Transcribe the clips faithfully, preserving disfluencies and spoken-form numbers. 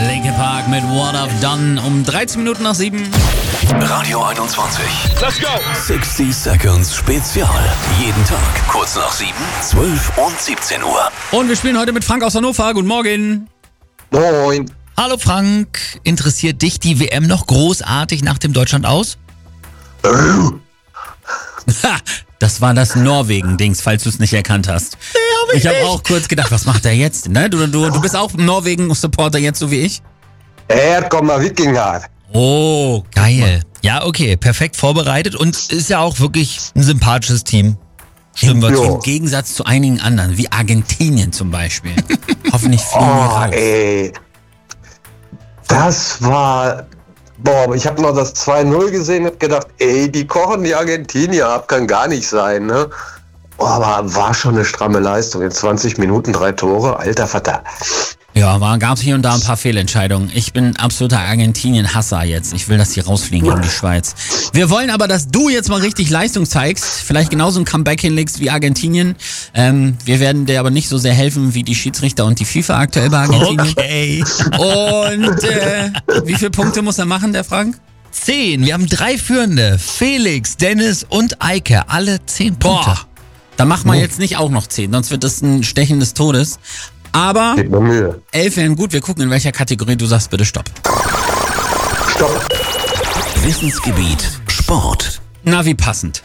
Linkin Park mit What I've Done um dreizehn Minuten nach sieben. Radio einundzwanzig. Let's go! sechzig Seconds Spezial. Jeden Tag kurz nach sieben, zwölf und siebzehn Uhr. Und wir spielen heute mit Frank aus Hannover. Guten Morgen. Moin. Hallo Frank, interessiert dich die W M noch großartig nach dem Deutschland aus? Ha, das war das Norwegen-Dings, falls du es nicht erkannt hast. Nee, hab ich ich habe auch kurz gedacht, was macht er jetzt? Ne? Du, du, du bist auch Norwegen-Supporter jetzt, so wie ich? Her kommer Wikinger. Oh, Geil. Ja, okay, perfekt vorbereitet und ist ja auch wirklich ein sympathisches Team. Stimmen wir Jo. zu. im Gegensatz zu einigen anderen, wie Argentinien zum Beispiel. Hoffentlich fliegen wir Oh, raus. ey. Das war... Boah, ich habe noch das zwei null gesehen und gedacht, ey, die kochen die Argentinier ab, kann gar nicht sein, ne? Oh, aber war schon eine stramme Leistung. In zwanzig Minuten drei Tore, alter Vater. Ja, war, gab es hier und da ein paar Fehlentscheidungen. Ich bin absoluter Argentinien-Hasser jetzt. Ich will, dass die rausfliegen gegen die Schweiz. Wir wollen aber, dass du jetzt mal richtig Leistung zeigst. Vielleicht genauso ein Comeback hinlegst wie Argentinien. Ähm, wir werden dir aber nicht so sehr helfen wie die Schiedsrichter und die FIFA aktuell bei Argentinien. Okay. Und äh, wie viele Punkte muss er machen, der Frank? Zehn. Wir haben drei Führende. Felix, Dennis und Eike. Alle zehn Punkte. Boah, da machen wir jetzt nicht auch noch zehn, sonst wird das ein Stechen des Todes. Aber Gib mir Mühe. elf wären gut. Wir gucken, in welcher Kategorie du sagst, bitte stopp. Stopp. Wissensgebiet Sport. Na, wie passend.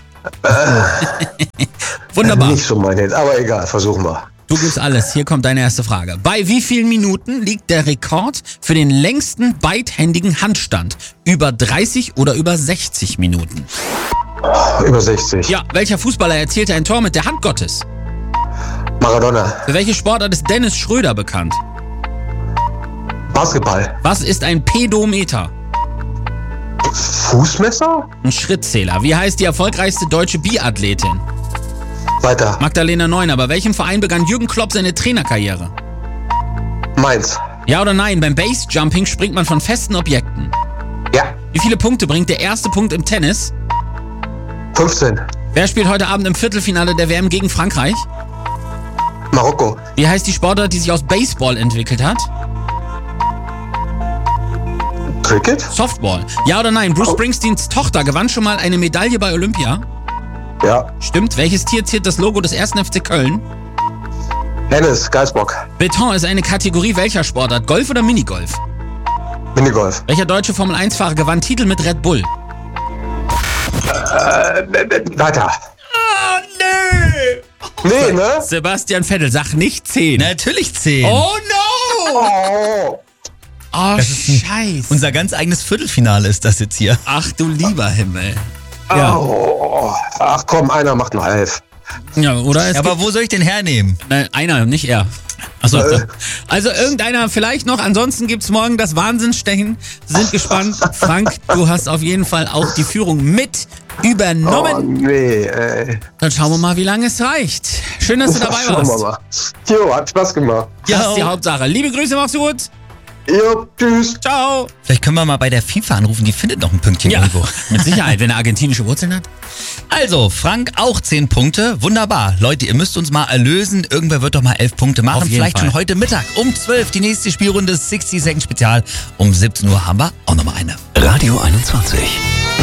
Wunderbar. Nicht so mein Hit, aber egal, versuchen wir. Du gibst alles. Hier kommt deine erste Frage. Bei wie vielen Minuten liegt der Rekord für den längsten beidhändigen Handstand? Über dreißig oder über sechzig Minuten? Über sechzig. Ja, welcher Fußballer erzielte ein Tor mit der Hand Gottes? Maradona. Für welche Sportart ist Dennis Schröder bekannt? Basketball. Was ist ein Pedometer? Fußmesser? Ein Schrittzähler. Wie heißt die erfolgreichste deutsche Biathletin? Weiter. Magdalena Neuner. Bei welchem Verein begann Jürgen Klopp seine Trainerkarriere? Mainz. Ja oder nein? Beim Basejumping springt man von festen Objekten. Ja. Wie viele Punkte bringt der erste Punkt im Tennis? fünfzehn. Wer spielt heute Abend im Viertelfinale der W M gegen Frankreich? Marokko. Wie heißt die Sportart, die sich aus Baseball entwickelt hat? Cricket? Softball. Ja oder nein? Bruce Springsteens Tochter gewann schon mal eine Medaille bei Olympia. Ja. Stimmt. Welches Tier ziert das Logo des ersten F C Köln? Hennes, Geisbock. Beton ist eine Kategorie welcher Sportart? Golf oder Minigolf? Minigolf. Welcher deutsche Formel eins Fahrer gewann Titel mit Red Bull? Äh, weiter. Oh, nö! Nee, ne? Sebastian Vettel, sag nicht zehn. Natürlich zehn. Oh no! Oh. Oh, Das ist ein- scheiße. Unser ganz eigenes Viertelfinale ist das jetzt hier. Ach du lieber Himmel. Ja, Oh. Ach komm, einer macht nur elf. ja oder? Es Ja, aber wo soll ich den hernehmen? Nein, einer, nicht er. Achso. Äh. Also irgendeiner vielleicht noch. Ansonsten gibt's morgen das Wahnsinnsstechen. Sind gespannt. Frank, du hast auf jeden Fall auch die Führung mit Oh übernommen. nee, ey. Dann schauen wir mal, wie lange es reicht. Schön, dass du dabei Schauen wir warst. mal. Jo, hat Spaß gemacht. Das Ja. ist die Hauptsache. Liebe Grüße, mach's gut. Jo, tschüss. Ciao. Vielleicht können wir mal bei der FIFA anrufen, die findet noch ein Pünktchen Ja, irgendwo. mit Sicherheit, wenn er argentinische Wurzeln hat. Also, Frank auch zehn Punkte. Wunderbar. Leute, ihr müsst uns mal erlösen. Irgendwer wird doch mal elf Punkte machen. Auf jeden Vielleicht Fall. schon heute Mittag um zwölf die nächste Spielrunde sechzig Second Spezial. Um siebzehn Uhr haben wir auch nochmal eine. Radio einundzwanzig.